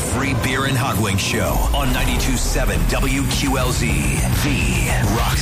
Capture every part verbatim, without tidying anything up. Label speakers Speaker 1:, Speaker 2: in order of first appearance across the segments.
Speaker 1: Free Beer and Hot Wings Show on ninety-two point seven W Q L Z, the rock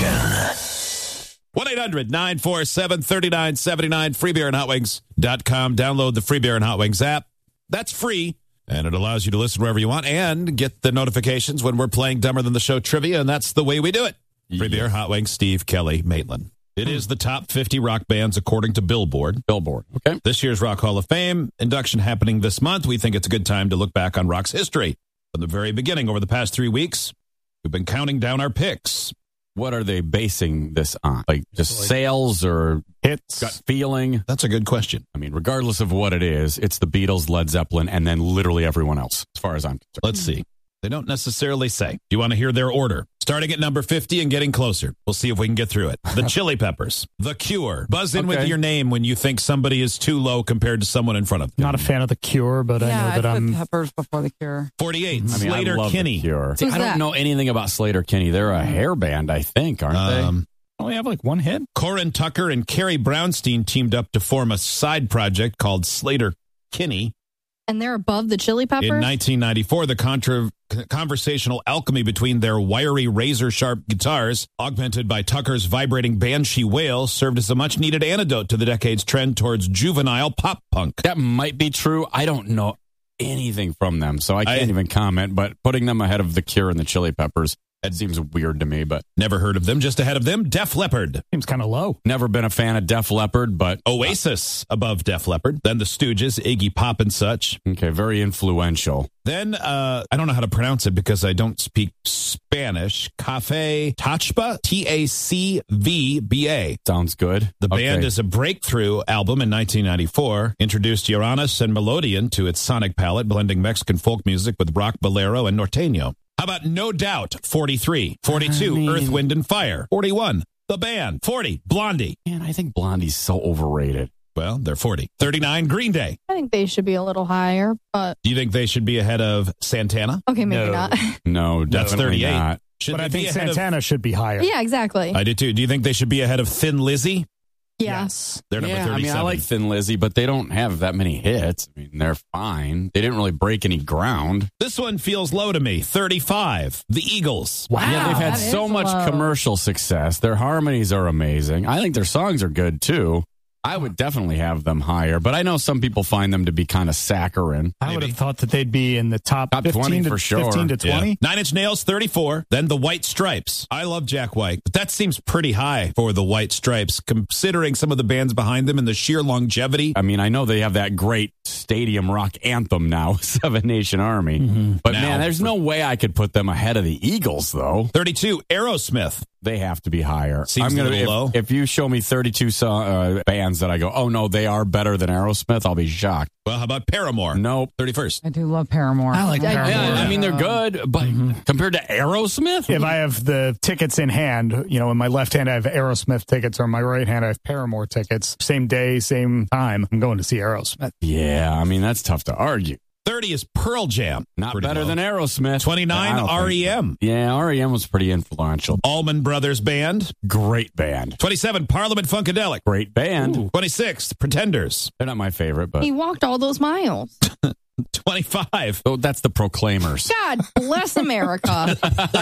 Speaker 1: station.
Speaker 2: one eight hundred nine four seven three nine seven nine, free beer and hot wings dot com. Download the Free Beer and Hot Wings app. That's free, and it allows you to listen wherever you want and get the notifications when we're playing Dumber Than the Show trivia, and that's the way we do it. Free Beer, Hot Wings, Steve, Kelly, Maitland. It is the top fifty rock bands according to Billboard.
Speaker 3: Billboard, okay.
Speaker 2: This year's Rock Hall of Fame induction happening this month. We think it's a good time to look back on rock's history. From the very beginning, over the past three weeks, we've been counting down our picks.
Speaker 3: What are they basing this on? Like just sales or hits, gut feeling?
Speaker 2: That's a good question.
Speaker 3: I mean, regardless of what it is, it's the Beatles, Led Zeppelin, and then literally everyone else, as far as I'm concerned.
Speaker 2: Let's see. They don't necessarily say. Do you want to hear their order? Starting at number fifty and getting closer. We'll see if we can get through it. The Chili Peppers. The Cure. Buzz in
Speaker 3: Okay.
Speaker 2: with your name when you think somebody is too low compared to someone in front of them.
Speaker 4: Not a fan of The Cure, but
Speaker 5: yeah,
Speaker 4: I know that
Speaker 5: I'd put
Speaker 4: I'm...
Speaker 5: Peppers before the Cure.
Speaker 2: forty-eight.
Speaker 3: I mean,
Speaker 2: Slater
Speaker 3: I love
Speaker 2: Kinney.
Speaker 3: The Cure. See,
Speaker 5: Who's
Speaker 3: I don't
Speaker 5: that?
Speaker 3: know anything about Slater Kinney. They're a hair band, I think, aren't
Speaker 2: Um,
Speaker 4: only have like one hit.
Speaker 2: Corin Tucker and Carrie Brownstein teamed up to form a side project called Slater Kinney.
Speaker 6: And they're above the Chili Peppers?
Speaker 2: In nineteen ninety-four, the contra- conversational alchemy between their wiry, razor-sharp guitars, augmented by Tucker's vibrating banshee wail, served as a much-needed antidote to the decade's trend towards juvenile pop punk.
Speaker 3: they? That might be true. I don't know anything from them, so I can't
Speaker 2: I-
Speaker 3: even comment. But putting them ahead of The Cure and the Chili Peppers, that seems weird to me. But
Speaker 2: Never heard of them. Just ahead of them, Def Leppard.
Speaker 4: Seems kind of low.
Speaker 3: never been a fan of Def Leppard, but
Speaker 2: Oasis above Def Leppard. Then the Stooges, Iggy Pop and such.
Speaker 3: okay, very influential.
Speaker 2: Then, uh, I don't know how to pronounce it because I don't speak Spanish. Cafe Tachba, T A C V B A.
Speaker 3: Sounds good.
Speaker 2: The band
Speaker 3: Okay.
Speaker 2: is a breakthrough album in nineteen ninety-four, introduced Uranus and Melodian to its sonic palette, blending Mexican folk music with rock, bolero, and norteño. How about No Doubt, forty-three. forty-two,
Speaker 3: I mean-
Speaker 2: Earth, Wind, and Fire. forty-one, The Band. forty, Blondie.
Speaker 3: Man, I think Blondie's so overrated.
Speaker 2: Well, they're forty. thirty-nine, Green Day.
Speaker 6: I think they should be a little higher, but
Speaker 2: Do you think they should be ahead of Santana?
Speaker 6: okay, maybe
Speaker 4: No.
Speaker 6: not.
Speaker 3: No,
Speaker 2: That's
Speaker 3: definitely
Speaker 2: thirty-eight.
Speaker 3: not.
Speaker 2: Should
Speaker 4: But
Speaker 2: they
Speaker 4: I
Speaker 2: be
Speaker 4: think
Speaker 2: ahead of-
Speaker 4: Santana should be higher.
Speaker 6: Yeah, exactly.
Speaker 2: I do too. Do you think they should be ahead of Thin Lizzy?
Speaker 6: Yes.
Speaker 2: They're number
Speaker 3: Yeah, I
Speaker 2: thirty-seven.
Speaker 3: mean, I like Thin Lizzy, but they don't have that many hits. I mean, they're fine. They didn't really break any ground.
Speaker 2: This one feels low to me. thirty-five, The Eagles.
Speaker 4: Wow.
Speaker 3: yeah, they've had
Speaker 6: that
Speaker 3: so
Speaker 6: is
Speaker 3: much
Speaker 6: low.
Speaker 3: commercial success. Their harmonies are amazing. I think their songs are good too. I would definitely have them higher, but I know some people find them to be kind of saccharine.
Speaker 4: I would
Speaker 2: Maybe.
Speaker 4: have thought that they'd be in the top,
Speaker 3: Top
Speaker 4: fifteen
Speaker 3: twenty
Speaker 4: to,
Speaker 3: for sure.
Speaker 4: fifteen to
Speaker 2: Yeah.
Speaker 4: twenty.
Speaker 2: Nine Inch Nails, thirty-four. Then the White Stripes. I love Jack White, but that seems pretty high for the White Stripes, considering some of the bands behind them and the sheer longevity.
Speaker 3: I mean, I know they have that great stadium rock anthem now, Seven Nation Army. But
Speaker 2: Now-
Speaker 3: man, there's no way I could put them ahead of the Eagles, though.
Speaker 2: thirty-two, Aerosmith.
Speaker 3: They have to be higher.
Speaker 2: Seems
Speaker 3: I'm
Speaker 2: a
Speaker 3: gonna,
Speaker 2: little
Speaker 3: if,
Speaker 2: low.
Speaker 3: If you show me thirty-two song, uh, bands that I go, oh no, they are better than Aerosmith, I'll be shocked.
Speaker 2: Well, how about Paramore?
Speaker 3: Nope.
Speaker 2: thirty-first.
Speaker 5: I do love Paramore.
Speaker 4: I like
Speaker 6: I-
Speaker 4: Paramore.
Speaker 3: Yeah, I mean they're good, but compared to Aerosmith,
Speaker 4: If I have the tickets in hand, you know, in my left hand I have Aerosmith tickets, or in my right hand I have Paramore tickets. Same day, same time. I'm going to see Aerosmith.
Speaker 3: yeah, I mean that's tough to argue.
Speaker 2: thirty is Pearl Jam.
Speaker 3: Not
Speaker 2: Pretty
Speaker 3: better
Speaker 2: low.
Speaker 3: than Aerosmith.
Speaker 2: twenty-nine,
Speaker 3: I don't think
Speaker 2: R E M.
Speaker 3: so. Yeah, R E M was pretty influential.
Speaker 2: Allman Brothers Band.
Speaker 3: Great band.
Speaker 2: twenty-seven, Parliament Funkadelic.
Speaker 3: Great band.
Speaker 2: twenty-six, Pretenders.
Speaker 3: They're not my favorite, but
Speaker 6: He walked all those miles.
Speaker 2: twenty-five,
Speaker 3: oh, that's the Proclaimers.
Speaker 6: God bless America.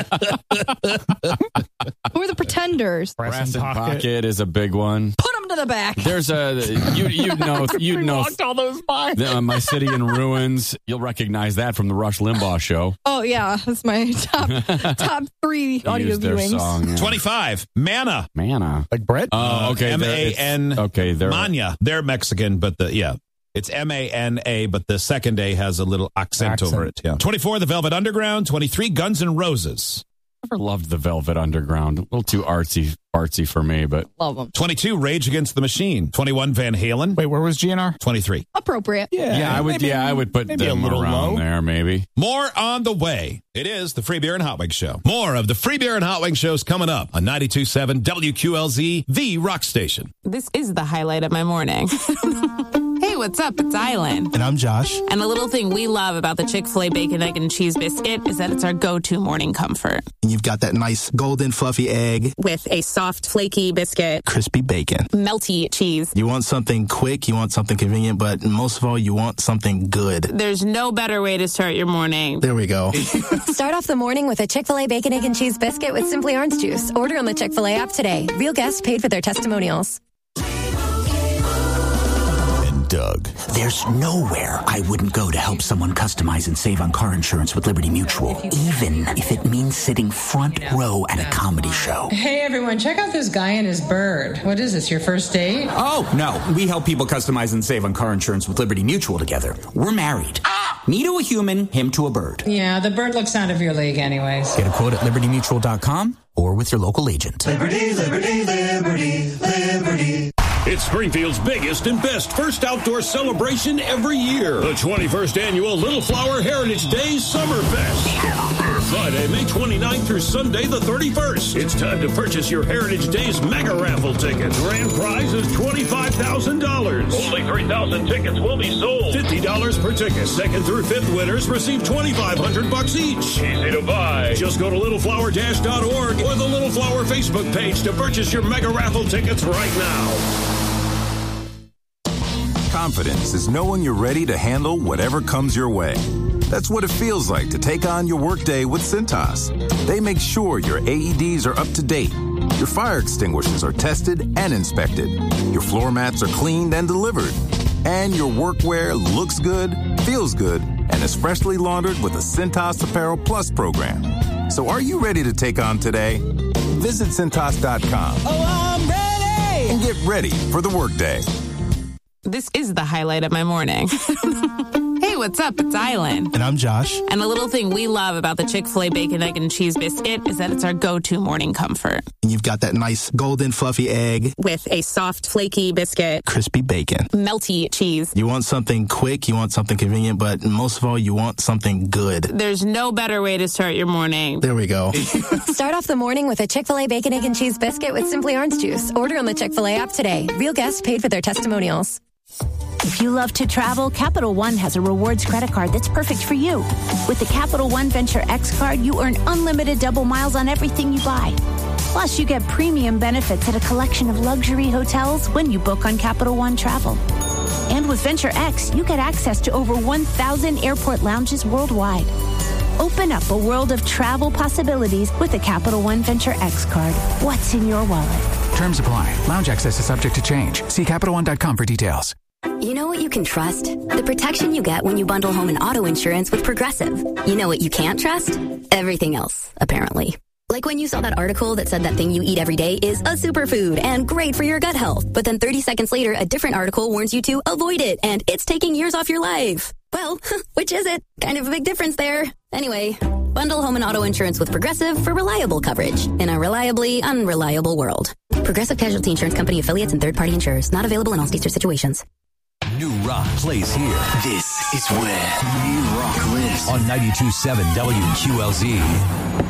Speaker 6: Who are the Pretenders?
Speaker 3: Brass in Pocket is a big one.
Speaker 6: Put them to the back.
Speaker 3: There's a you you know you know
Speaker 4: all those miles.
Speaker 3: uh, My City in Ruins. You'll recognize that from the Rush Limbaugh show.
Speaker 6: Oh, yeah. That's my top top three audio
Speaker 3: Used their
Speaker 6: viewings.
Speaker 3: song. Yeah.
Speaker 2: twenty-five, Mana.
Speaker 3: Mana.
Speaker 4: Like Brett?
Speaker 3: Oh, okay.
Speaker 2: M
Speaker 3: they're-
Speaker 2: A
Speaker 3: it's-
Speaker 2: N.
Speaker 3: Okay, they're
Speaker 2: Mania. They're Mexican, but the, yeah. It's M A N A, but the second A has a little accent,
Speaker 4: Accent.
Speaker 2: over it. Yeah. twenty-four, The Velvet Underground. twenty-three, Guns N' Roses.
Speaker 3: never loved the Velvet Underground. A little too artsy fartsy for me, but
Speaker 6: Love them.
Speaker 2: twenty-two, Rage Against the Machine. twenty-one, Van Halen.
Speaker 4: Wait, where was G N R?
Speaker 2: twenty-three.
Speaker 6: Appropriate.
Speaker 3: yeah, I would.
Speaker 4: maybe-
Speaker 3: yeah, I would put
Speaker 4: maybe a
Speaker 3: them
Speaker 4: little
Speaker 3: around
Speaker 4: low.
Speaker 3: there, maybe.
Speaker 2: More on the way. It is the Free Beer and Hot Wings Show. More of the Free Beer and Hot Wings Shows coming up on ninety-two point seven W Q L Z, the rock station.
Speaker 7: This is the highlight of my morning. Hey, what's up? It's Island.
Speaker 8: And I'm Josh.
Speaker 7: And the little thing we love about the Chick-fil-A Bacon, Egg, and Cheese Biscuit is that it's our go-to morning comfort.
Speaker 8: And you've got that nice golden fluffy egg.
Speaker 7: With a soft, flaky biscuit.
Speaker 8: Crispy bacon.
Speaker 7: Melty cheese.
Speaker 8: You want something quick, you want something convenient, but most of all, you want something good.
Speaker 7: There's no better way to start your morning.
Speaker 8: There we go.
Speaker 9: Start off the morning with a Chick-fil-A Bacon, Egg, and Cheese Biscuit with Simply Orange Juice. Order on the Chick-fil-A app today. Real guests paid for their testimonials.
Speaker 1: Doug.
Speaker 10: There's nowhere I wouldn't go to help someone customize and save on car insurance with Liberty Mutual, even if it means sitting front row at a comedy show.
Speaker 11: Hey, everyone, check out this guy and his bird. What is this, your first date?
Speaker 10: Oh, no. We help people customize and save on car insurance with Liberty Mutual together. We're married. Me to a human, him to a bird.
Speaker 11: Yeah, the bird looks out of your league anyways.
Speaker 10: Get a quote at liberty mutual dot com or with your local agent.
Speaker 12: Liberty, liberty, liberty, liberty.
Speaker 13: It's Springfield's biggest and best first outdoor celebration every year. The twenty-first Annual Little Flower Heritage Days Summerfest. Friday, May twenty-ninth through Sunday, the thirty-first. It's time to purchase your Heritage Days mega raffle ticket. Grand prize is twenty-five thousand dollars. Only three thousand tickets will be sold. fifty dollars per ticket. Second through fifth winners receive twenty-five hundred bucks each. Easy to buy. Just go to little flower dash dot org or the Little Flower Facebook page to purchase your mega raffle tickets right now.
Speaker 14: Confidence is knowing you're ready to handle whatever comes your way. That's what it feels like to take on your workday with Cintas. They make sure your A E Ds are up to date, your fire extinguishers are tested and inspected, your floor mats are cleaned and delivered, and your workwear looks good, feels good, and is freshly laundered with the Cintas Apparel Plus program. So are you ready to take on today? Visit Cintas dot com.
Speaker 12: Oh, I'm ready!
Speaker 14: And get ready for the workday.
Speaker 7: This is the highlight of my morning. Hey, what's up? It's Island.
Speaker 8: And I'm Josh.
Speaker 7: And the little thing we love about the Chick-fil-A Bacon, Egg, and Cheese Biscuit is that it's our go-to morning comfort.
Speaker 8: And you've got that nice golden fluffy egg.
Speaker 7: With a soft, flaky biscuit.
Speaker 8: Crispy bacon.
Speaker 7: Melty cheese.
Speaker 8: You want something quick, you want something convenient, but most of all, you want something good.
Speaker 7: There's no better way to start your morning.
Speaker 8: There we go.
Speaker 9: Start off the morning with a Chick-fil-A Bacon, Egg, and Cheese Biscuit with Simply Orange Juice. Order on the Chick-fil-A app today. Real guests paid for their testimonials.
Speaker 15: If you love to travel, Capital One has a rewards credit card that's perfect for you. With the Capital One Venture X card, you earn unlimited double miles on everything you buy. Plus, you get premium benefits at a collection of luxury hotels when you book on Capital One Travel. And with Venture X, you get access to over one thousand airport lounges worldwide. Open up a world of travel possibilities with the Capital One Venture X card. What's in your wallet?
Speaker 16: Terms apply. Lounge access is subject to change. See Capital One dot com for details.
Speaker 17: You know what you can trust? The protection you get when you bundle home and auto insurance with Progressive. You know what you can't trust? Everything else, apparently. Like when you saw that article that said that thing you eat every day is a superfood and great for your gut health. But then thirty seconds later, a different article warns you to avoid it and it's taking years off your life. Well, which is it? Kind of a big difference there. Anyway, bundle home and auto insurance with Progressive for reliable coverage in a reliably unreliable world. Progressive Casualty Insurance Company affiliates and third-party insurers. Not available in all states or situations.
Speaker 1: New rock plays here. This is where New Rock lives on ninety-two point seven W Q L Z.